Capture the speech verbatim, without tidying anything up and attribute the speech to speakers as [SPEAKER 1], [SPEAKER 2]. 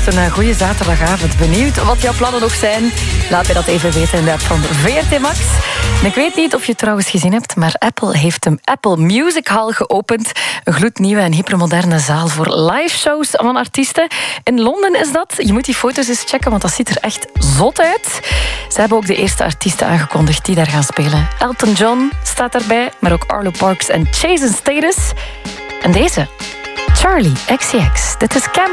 [SPEAKER 1] een goede zaterdagavond. Benieuwd wat jouw plannen nog zijn? Laat mij dat even weten in de app van V R T Max. En ik weet niet of je het trouwens gezien hebt, maar Apple heeft een Apple Music Hall geopend. Een gloednieuwe en hypermoderne zaal voor live shows van artiesten. In Londen is dat. Je moet die foto's eens checken, want dat ziet er echt zot uit. Ze hebben ook de eerste artiesten aangekondigd die daar gaan spelen. Elton John staat daarbij, maar ook Arlo Parks en Jason Statham. En deze, Charlie X C X. Dit is Cam.